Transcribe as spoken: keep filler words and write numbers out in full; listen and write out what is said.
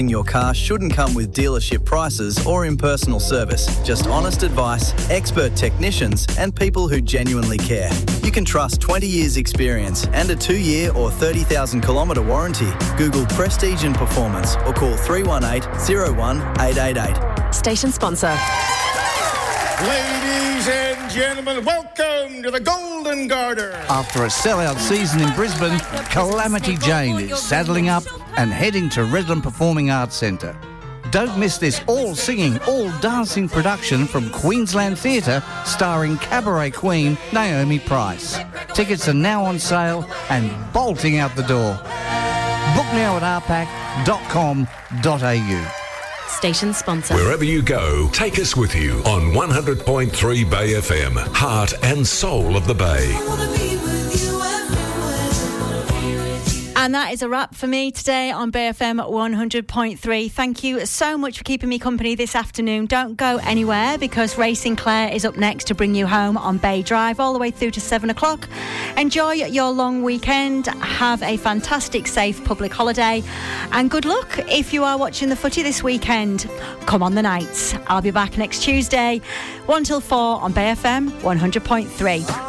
Your car shouldn't come with dealership prices or impersonal service. Just honest advice, expert technicians and people who genuinely care. You can trust twenty years experience and a two-year or thirty thousand kilometre warranty. Google Prestige and Performance or call three one eight, zero one, eight eight eight. Station sponsor. Ladies and gentlemen, welcome to the Golden Garter. After a sellout season in Brisbane, Calamity Jane is saddling up and heading to Redland Performing Arts Centre. Don't miss this all-singing, all-dancing production from Queensland Theatre starring cabaret queen Naomi Price. Tickets are now on sale and bolting out the door. Book now at r pac dot com dot a u. Station sponsor. Wherever you go, take us with you on one hundred point three Bay F M, heart and soul of the Bay. And that is a wrap for me today on Bay F M one hundred point three. Thank you so much for keeping me company this afternoon. Don't go anywhere because Ray Sinclair is up next to bring you home on Bay Drive all the way through to seven o'clock. Enjoy your long weekend. Have a fantastic, safe public holiday. And good luck if you are watching the footy this weekend. Come on the Knights. I'll be back next Tuesday, one till four on Bay F M one hundred point three.